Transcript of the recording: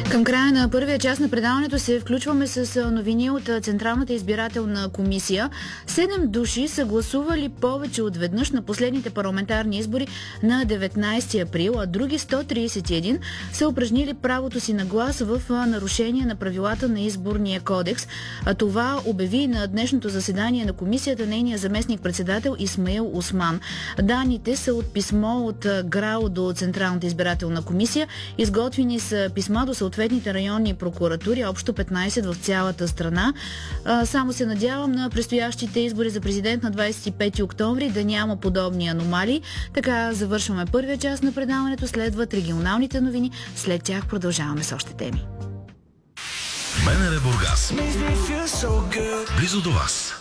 Към края на първия част на предаването се включваме с новини от Централната избирателна комисия. 7 души са гласували повече от веднъж на последните парламентарни избори на 19 април, а други 131 са упражнили правото си на глас в нарушение на правилата на изборния кодекс. А това обяви на днешното заседание на комисията нейния заместник-председател Исмаил Осман. Данните са от писмо от ГРАО до Централната избирателна комисия. Изготвени са писма до съответните районни прокуратури, общо 15 в цялата страна. Само се надявам на предстоящите избори за президент на 25 октомври да няма подобни аномалии. Така завършваме първия част на предаването. Следват регионалните новини. След тях продължаваме с още теми. БНР Бургас. Близо до вас.